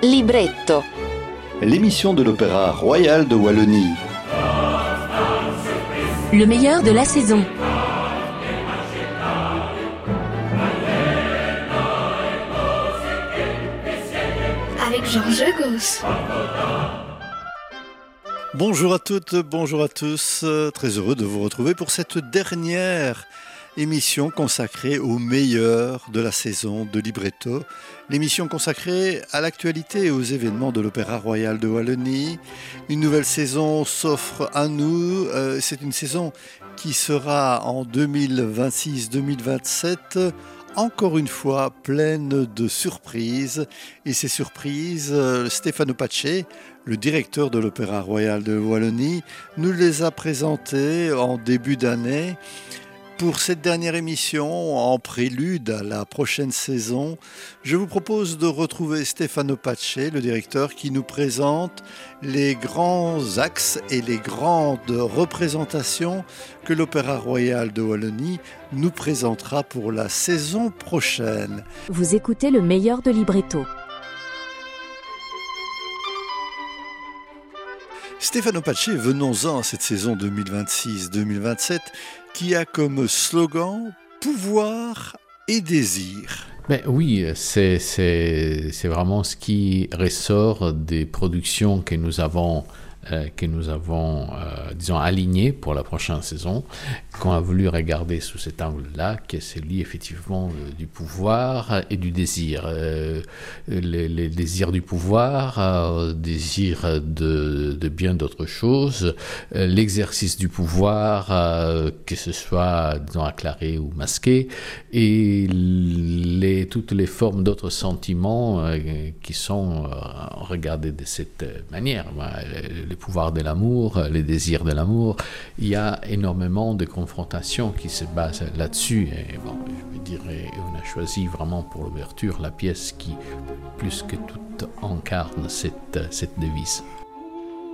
Libretto. L'émission de l'Opéra Royal de Wallonie. Le meilleur de la saison. Avec Georges Gauss. Bonjour à toutes, bonjour à tous. Très heureux de vous retrouver pour cette dernière émission consacrée au meilleur de la saison de Libretto. L'émission consacrée à l'actualité et aux événements de l'Opéra Royal de Wallonie. Une nouvelle saison s'offre à nous. C'est une saison qui sera en 2026-2027 encore une fois pleine de surprises. Et ces surprises, Stefano Pace, le directeur de l'Opéra Royal de Wallonie, nous les a présentées en début d'année. Pour cette dernière émission, en prélude à la prochaine saison, je vous propose de retrouver Stefano Pace, le directeur, qui nous présente les grands axes et les grandes représentations que l'Opéra Royal de Wallonie nous présentera pour la saison prochaine. Vous écoutez le meilleur de Libretto. Stefano Pace, venons-en à cette saison 2026-2027 qui a comme slogan « Pouvoir et désir ». Ben oui, c'est vraiment ce qui ressort des productions que nous avons disons, alignées pour la prochaine saison, qu'on a voulu regarder sous cet angle-là, qui est celui effectivement du pouvoir et du désir. Les désirs du pouvoir, désir de bien d'autres choses, l'exercice du pouvoir, que ce soit, disons, acclaré ou masqué, et toutes les formes d'autres sentiments qui sont regardés de cette manière. Le pouvoir de l'amour, les désirs de l'amour, il y a énormément de confrontations qui se basent là-dessus. Et bon, je dirais, on a choisi vraiment pour l'ouverture la pièce qui, plus que tout, incarne cette devise.